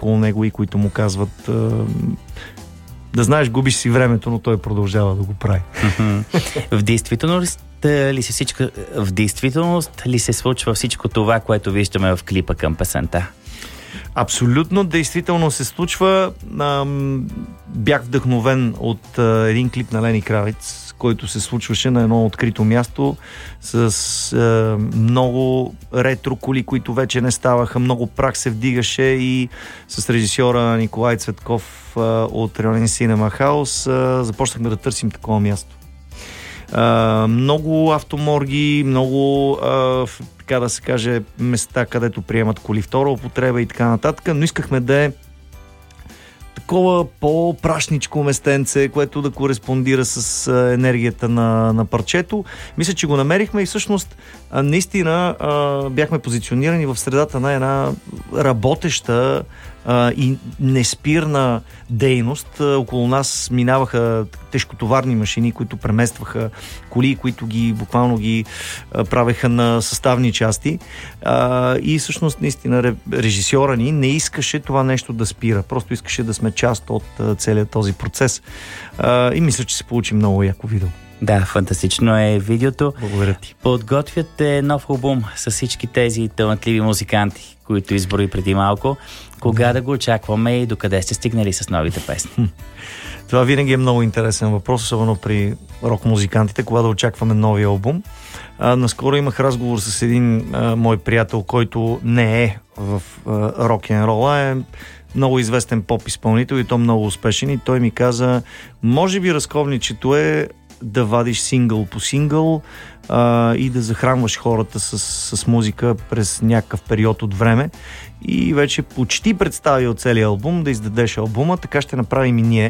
около него и които му казват да знаеш, губиш си времето, но той продължава да го прави. В действителност ли се случва всичко това, което виждаме в клипа към песента? Абсолютно, действително се случва. Бях вдъхновен от един клип на Лени Кравец, който се случваше на едно открито място с много ретро коли, които вече не ставаха, много прах се вдигаше и с режисьора Николай Цветков от Районен Синема Хаус започнахме да търсим такова място. Много автоморги, много така да се каже места, където приемат коли втора употреба и така нататък, но искахме да е такова по-прашничко местенце, което да кореспондира с енергията на парчето. Мисля, че го намерихме и всъщност наистина бяхме позиционирани в средата на една работеща и неспирна дейност. Около нас минаваха тежкотоварни машини, които преместваха коли, които буквално ги правеха на съставни части. И всъщност наистина режисьора ни не искаше това нещо да спира. Просто искаше да сме част от целият този процес. И мисля, че се получи много яко видео. Да, фантастично е видеото. Благодаря ти. Подготвяте нов албум с всички тези талантливи музиканти, които изброи преди малко. Кога да го очакваме и докъде сте стигнали с новите песни? Това винаги е много интересен въпрос, особено при рок-музикантите, кога да очакваме новия албум. Наскоро имах разговор с един мой приятел, който не е в рок-н-рола, е много известен поп-изпълнител и то много успешен, и той ми каза, може би разковничето е да вадиш сингъл по сингъл и да захранваш хората с музика през някакъв период от време, и вече почти представил целият албум, да издадеш албума. Така ще направим и ние.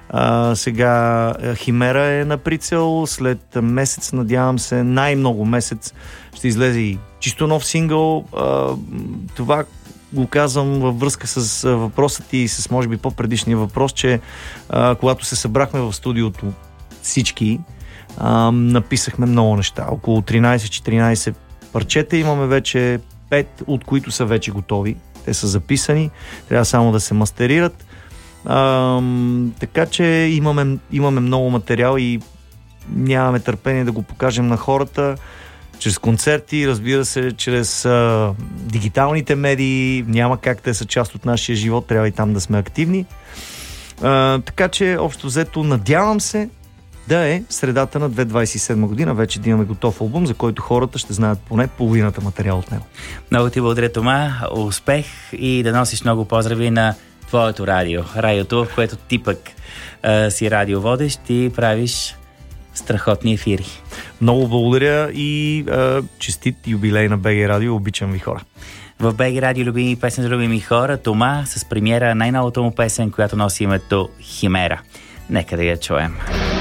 Сега Химера е на прицел, след месец, надявам се, най-много месец ще излезе и чисто нов сингъл. Това го казвам във връзка с въпросът и с може би по-предишния въпрос, че когато се събрахме в студиото всички, написахме много неща. Около 13-14 парчета, имаме вече 5, от които са вече готови. Те са записани, трябва само да се мастерират. Така че имаме много материал и нямаме търпение да го покажем на хората чрез концерти, разбира се, чрез дигиталните медии. Няма как, те са част от нашия живот, трябва и там да сме активни. Така че, общо взето, надявам се да е в средата на 2027 година вече да имаме готов албум, за който хората ще знаят поне половината материал от него. Много ти благодаря, Тома. Успех и да носиш много поздрави на твоето радио. Радиото, в което ти пък си радиоводещ и правиш страхотни ефири. Много благодаря и честит юбилей на БГ Радио. Обичам ви, хора. В БГ Радио любими песни за любими хора, Тома с премиера най-новата му песен, която носи името Химера. Нека да я чуем.